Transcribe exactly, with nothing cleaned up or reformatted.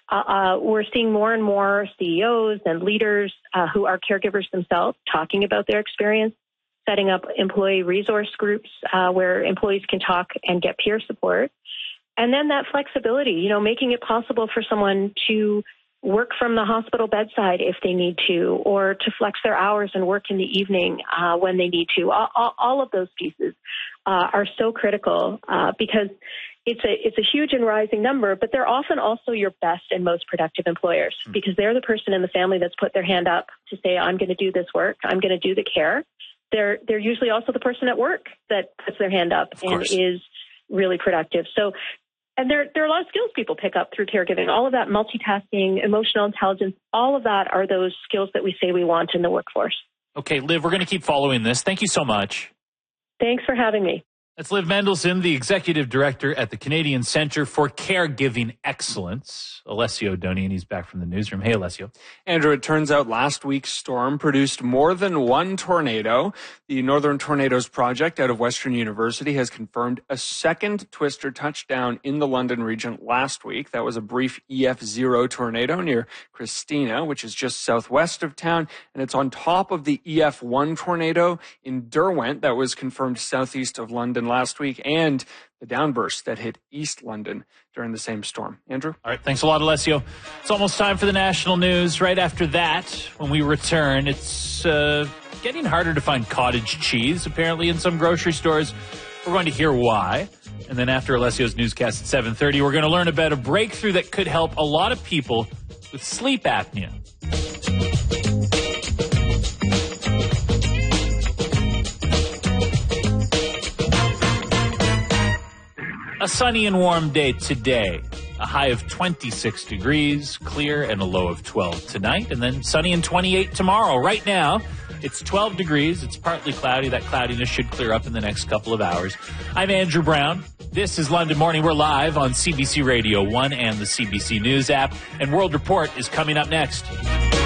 Uh, uh, we're seeing more and more C E Os and leaders uh, who are caregivers themselves talking about their experience, setting up employee resource groups uh, where employees can talk and get peer support. And then that flexibility, you know, making it possible for someone to work from the hospital bedside if they need to, or to flex their hours and work in the evening uh, when they need to. All, all, all of those pieces uh, are so critical uh, because it's a it's a huge and rising number, but they're often also your best and most productive employers because they're the person in the family that's put their hand up to say, I'm going to do this work, I'm going to do the care. They're they're usually also the person at work that puts their hand up and is really productive. So. And there, there are a lot of skills people pick up through caregiving. All of that multitasking, emotional intelligence, all of that are those skills that we say we want in the workforce. Okay, Liv, we're going to keep following this. Thank you so much. Thanks for having me. That's Liv Mendelson, the Executive Director at the Canadian Centre for Caregiving Excellence. Alessio Doniini's back from the newsroom. Hey, Alessio. Andrew, it turns out last week's storm produced more than one tornado. The Northern Tornadoes Project out of Western University has confirmed a second twister touchdown in the London region last week. That was a brief E F zero tornado near Christina, which is just southwest of town, and it's on top of the E F one tornado in Derwent that was confirmed southeast of London last week, and the downburst that hit East London during the same storm. Andrew? All right, thanks a lot, Alessio. It's almost time for the national news. Right after that, when we return, it's uh, getting harder to find cottage cheese, apparently, in some grocery stores. We're going to hear why. And then after Alessio's newscast at seven thirty, we're going to learn about a breakthrough that could help a lot of people with sleep apnea. A sunny and warm day today. A high of twenty-six degrees, clear, and a low of twelve tonight. And then sunny and twenty-eight tomorrow. Right now, it's twelve degrees. It's partly cloudy. That cloudiness should clear up in the next couple of hours. I'm Andrew Brown. This is London Morning. We're live on C B C Radio one and the C B C News app. And World Report is coming up next.